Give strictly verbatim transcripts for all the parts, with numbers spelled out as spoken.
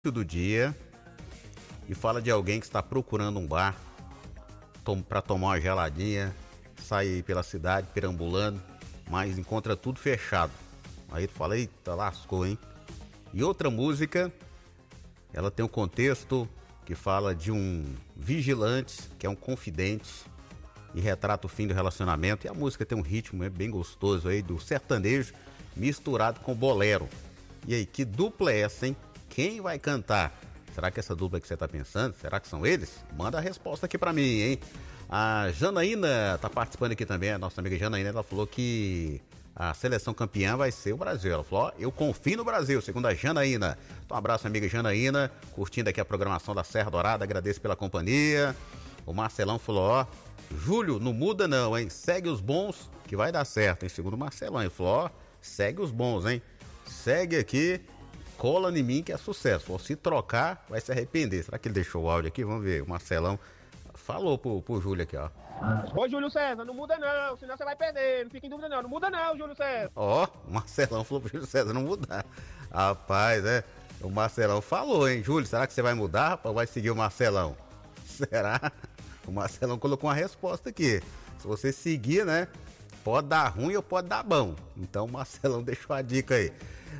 do dia e fala de alguém que está procurando um bar tom, para tomar uma geladinha, sai pela cidade perambulando, mas encontra tudo fechado. Aí tu fala, eita, lascou, hein? E outra música, ela tem um contexto que fala de um vigilante, que é um confidente, e retrata o fim do relacionamento. E a música tem um ritmo bem gostoso aí, do sertanejo misturado com bolero. E aí, que dupla é essa, hein? Quem vai cantar? Será que essa dupla que você tá pensando? Será que são eles? Manda a resposta aqui pra mim, hein? A Janaína tá participando aqui também, a nossa amiga Janaína, ela falou que a seleção campeã vai ser o Brasil. Ela falou, ó, eu confio no Brasil, segundo a Janaína. Então um abraço, amiga Janaína, curtindo aqui a programação da Serra Dourada, agradeço pela companhia. O Marcelão falou, ó, Júlio, não muda não, hein? Segue os bons que vai dar certo, hein? Segundo o Marcelão, ele falou, ó, segue os bons, hein? Segue aqui, cola em mim que é sucesso. Falou, se trocar, vai se arrepender. Será que ele deixou o áudio aqui? Vamos ver. O Marcelão falou pro, pro Júlio aqui, ó. Ô, Júlio César, não muda não, senão você vai perder. Não fica em dúvida não, não muda não, Júlio César. Ó, o Marcelão falou pro Júlio César não mudar. Rapaz, é, o Marcelão falou, hein? Júlio, será que você vai mudar, rapaz, ou vai seguir o Marcelão? Será? O Marcelão colocou uma resposta aqui. Se você seguir, né, pode dar ruim ou pode dar bom. Então o Marcelão deixou a dica aí.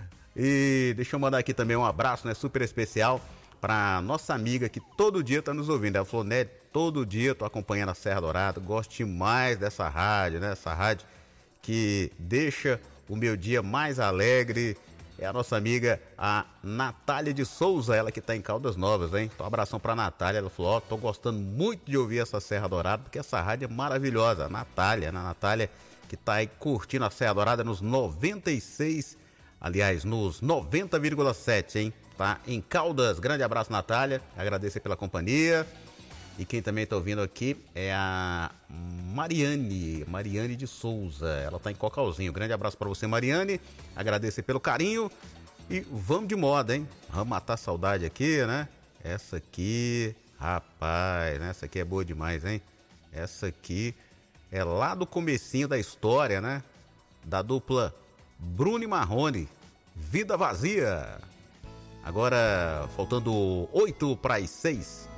E deixa eu mandar aqui também um abraço, né, super especial pra nossa amiga que todo dia tá nos ouvindo. Ela falou, né, todo dia eu tô acompanhando a Serra Dourada, gosto demais dessa rádio, né, essa rádio que deixa o meu dia mais alegre. É a nossa amiga, a Natália de Souza, ela que tá em Caldas Novas, hein? Então um abração pra Natália, ela falou, ó, oh, tô gostando muito de ouvir essa Serra Dourada, porque essa rádio é maravilhosa. A Natália, né, a Natália que tá aí curtindo a Serra Dourada nos noventa e seis, aliás, nos noventa vírgula sete, hein? Tá em Caldas. Grande abraço, Natália. Agradecer pela companhia. E quem também tá ouvindo aqui é a Mariane, Mariane de Souza. Ela tá em Cocalzinho. Grande abraço para você, Mariane. Agradecer pelo carinho. E vamos de moda, hein? Vamos matar a saudade aqui, né? Essa aqui, rapaz, né? Essa aqui é boa demais, hein? Essa aqui é lá do comecinho da história, né? Da dupla Bruno e Marrone, Vida Vazia. Agora, faltando oito para as seis.